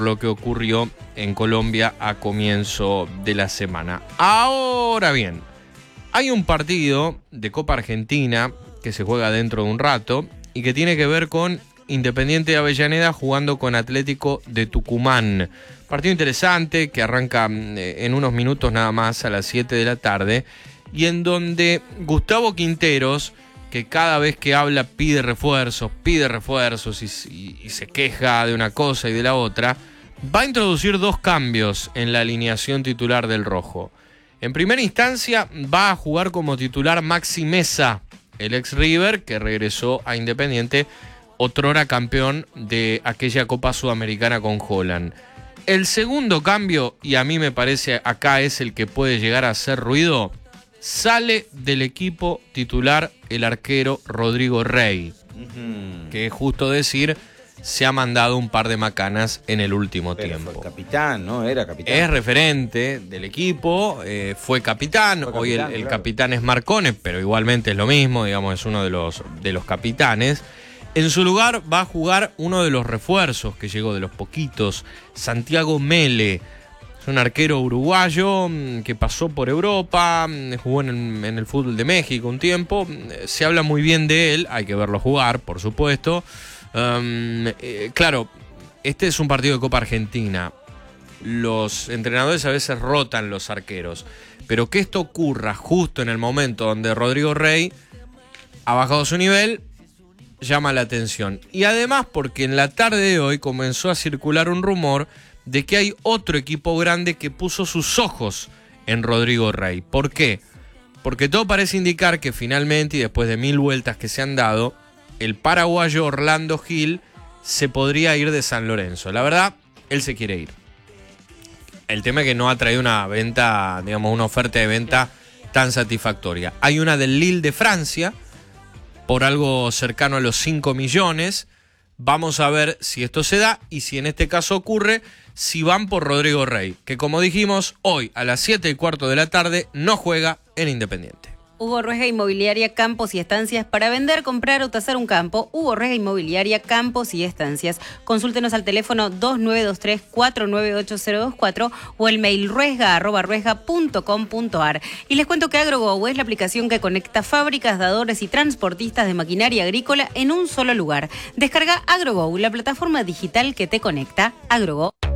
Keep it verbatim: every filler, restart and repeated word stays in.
lo que ocurrió en Colombia a comienzo de la semana. Ahora bien, hay un partido de Copa Argentina que se juega dentro de un rato y que tiene que ver con Independiente de Avellaneda jugando con Atlético de Tucumán. Partido interesante que arranca en unos minutos nada más a las siete de la tarde y en donde Gustavo Quinteros, que cada vez que habla pide refuerzos, pide refuerzos y, y, y se queja de una cosa y de la otra, va a introducir dos cambios en la alineación titular del Rojo. En primera instancia va a jugar como titular Maxi Meza, el ex River que regresó a Independiente, otrora campeón de aquella Copa Sudamericana con Holland. El segundo cambio, y a mí me parece acá es el que puede llegar a hacer ruido, sale del equipo titular el arquero Rodrigo Rey, uh-huh. que es justo decir, se ha mandado un par de macanas en el último Pero tiempo. Fue capitán, ¿no? Era capitán. Es referente del equipo, eh, fue capitán, fue hoy capitán, el, el claro. capitán es Marcone, pero igualmente es lo mismo, digamos, es uno de los, de los capitanes. En su lugar va a jugar uno de los refuerzos que llegó, de los poquitos, Santiago Mele. Es un arquero uruguayo que pasó por Europa, jugó en el, en el fútbol de México un tiempo. Se habla muy bien de él, hay que verlo jugar, por supuesto. Um, eh, claro, este es un partido de Copa Argentina. Los entrenadores a veces rotan los arqueros, pero que esto ocurra justo en el momento donde Rodrigo Rey ha bajado su nivel, llama la atención. Y además porque en la tarde de hoy comenzó a circular un rumor de que hay otro equipo grande que puso sus ojos en Rodrigo Rey. ¿Por qué? Porque todo parece indicar que finalmente, y después de mil vueltas que se han dado, el paraguayo Orlando Gil se podría ir de San Lorenzo. La verdad, él se quiere ir. El tema es que no ha traído una venta, digamos, una oferta de venta tan satisfactoria. Hay una del Lille de Francia, por algo cercano a los cinco millones. Vamos a ver si esto se da y si en este caso ocurre, si van por Rodrigo Rey, que como dijimos, hoy a las siete y cuarto de la tarde no juega en Independiente. Hugo Ruesga Inmobiliaria Campos y Estancias para vender, comprar o tasar un campo. Hugo Ruesga Inmobiliaria Campos y Estancias. Consúltenos al teléfono dos nueve dos tres, cuatro nueve ocho cero dos cuatro o el mail ruesga arroba ruesga punto com punto ar. Y les cuento que AgroGo es la aplicación que conecta fábricas, dadores y transportistas de maquinaria agrícola en un solo lugar. Descarga AgroGo, la plataforma digital que te conecta. AgroGo.